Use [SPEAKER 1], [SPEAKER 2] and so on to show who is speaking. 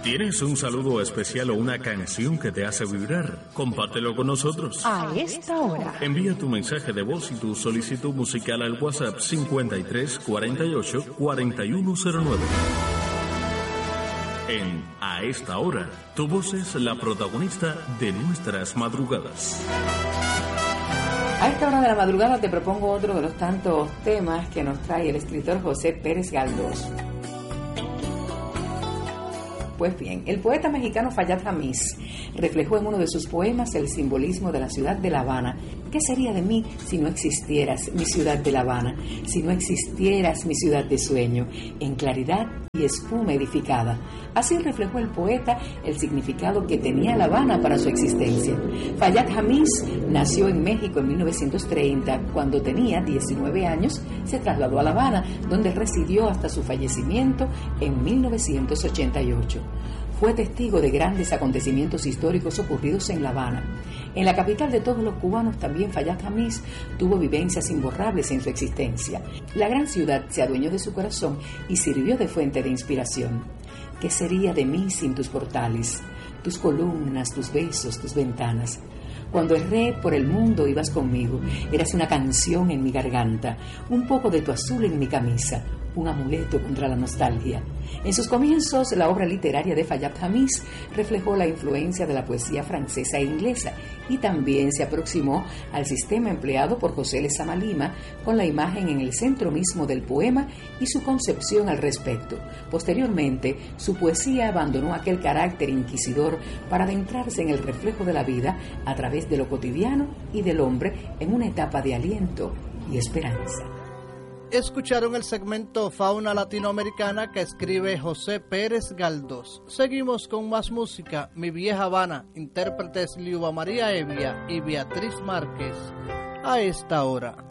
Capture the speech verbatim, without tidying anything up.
[SPEAKER 1] ¿Tienes un saludo especial o una canción que te hace vibrar? Compártelo con nosotros.
[SPEAKER 2] A esta hora.
[SPEAKER 1] Envía tu mensaje de voz y tu solicitud musical al WhatsApp cincuenta y tres cuarenta y ocho cuarenta y uno cero nueve. En A esta hora, tu voz es la protagonista de nuestras madrugadas.
[SPEAKER 2] A esta hora de la madrugada te propongo otro de los tantos temas que nos trae el escritor José Pérez Galdós. Pues bien, el poeta mexicano Fayad Hamis reflejó en uno de sus poemas el simbolismo de la ciudad de La Habana. ¿Qué sería de mí si no existieras, mi ciudad de La Habana? Si no existieras, mi ciudad de sueño, en claridad y espuma edificada. Así reflejó el poeta el significado que tenía La Habana para su existencia. Fayad Hamis nació en México en mil novecientos treinta. Cuando tenía diecinueve años, se trasladó a La Habana, donde residió hasta su fallecimiento en mil novecientos ochenta y ocho. Fue testigo de grandes acontecimientos históricos ocurridos en La Habana. En la capital de todos los cubanos, también Fayad Hamis tuvo vivencias imborrables en su existencia. La gran ciudad se adueñó de su corazón y sirvió de fuente de inspiración. ¿Qué sería de mí sin tus portales, tus columnas, tus besos, tus ventanas? Cuando erré por el mundo ibas conmigo, eras una canción en mi garganta, un poco de tu azul en mi camisa, un amuleto contra la nostalgia. En sus comienzos, la obra literaria de Fayad Hamis reflejó la influencia de la poesía francesa e inglesa y también se aproximó al sistema empleado por José Lezama Lima, con la imagen en el centro mismo del poema y su concepción al respecto. Posteriormente, su poesía abandonó aquel carácter inquisidor para adentrarse en el reflejo de la vida a través de lo cotidiano y del hombre en una etapa de aliento y esperanza.
[SPEAKER 3] Escucharon el segmento Fauna Latinoamericana que escribe José Pérez Galdós. Seguimos con más música. Mi vieja Habana, intérpretes Liuba María Evia y Beatriz Márquez. A esta hora.